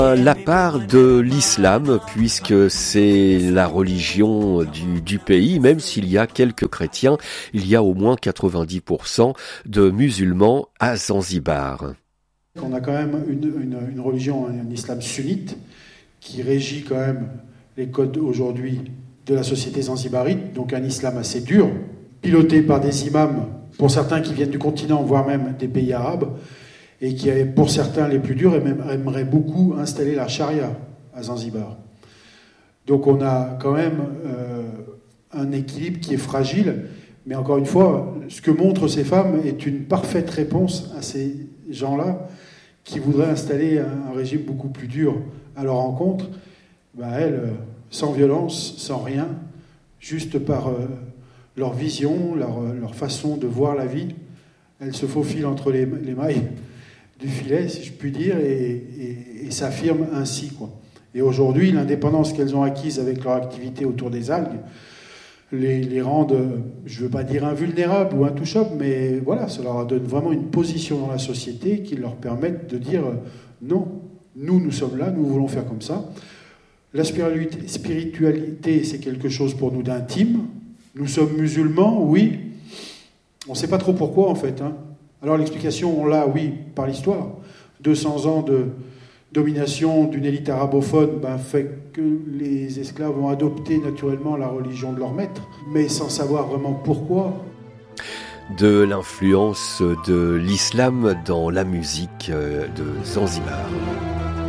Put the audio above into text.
La part de l'islam, puisque c'est la religion du pays, même s'il y a quelques chrétiens, il y a au moins 90% de musulmans à Zanzibar. On a quand même une religion, un islam sunnite, qui régit quand même les codes aujourd'hui de la société zanzibarite, donc un islam assez dur, piloté par des imams, pour certains qui viennent du continent, voire même des pays arabes, et qui, pour certains les plus durs, aimeraient beaucoup installer la charia à Zanzibar. Donc on a quand même un équilibre qui est fragile, mais encore une fois, ce que montrent ces femmes est une parfaite réponse à ces gens-là qui voudraient installer un régime beaucoup plus dur à leur encontre. Elles, sans violence, sans rien, juste par leur vision, leur façon de voir la vie, elles se faufilent entre les mailles du filet, si je puis dire, et s'affirment ainsi, quoi. Et aujourd'hui, l'indépendance qu'elles ont acquise avec leur activité autour des algues les rendent, je ne veux pas dire invulnérables ou intouchables, mais voilà, ça leur donne vraiment une position dans la société qui leur permet de dire non, nous sommes là, nous voulons faire comme ça. La spiritualité, c'est quelque chose pour nous d'intime. Nous sommes musulmans, oui. On ne sait pas trop pourquoi, en fait, hein. Alors l'explication, on l'a, oui, par l'histoire. 200 ans de domination d'une élite arabophone fait que les esclaves ont adopté naturellement la religion de leur maître, mais sans savoir vraiment pourquoi. De l'influence de l'islam dans la musique de Zanzibar.